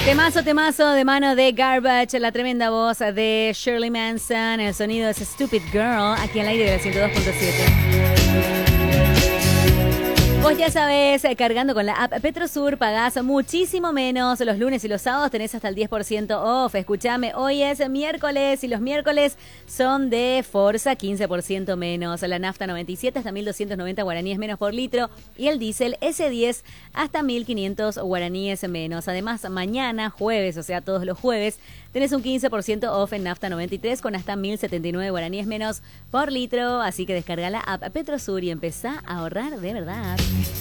Temazo de mano de Garbage, la tremenda voz de Shirley Manson, el sonido es Stupid Girl, aquí al aire de la 102.7. Vos ya sabés, cargando con la app Petrosur pagás muchísimo menos. Los lunes y los sábados tenés hasta el 10% off. Escuchame, hoy es miércoles y los miércoles son de Forza, 15% menos. La nafta 97 hasta 1.290 guaraníes menos por litro y el diésel S10 hasta 1.500 guaraníes menos. Además, mañana, jueves, o sea, todos los jueves, tenés un 15% off en nafta 93 con hasta 1.079 guaraníes menos por litro. Así que descarga la app Petrosur y empezá a ahorrar de verdad.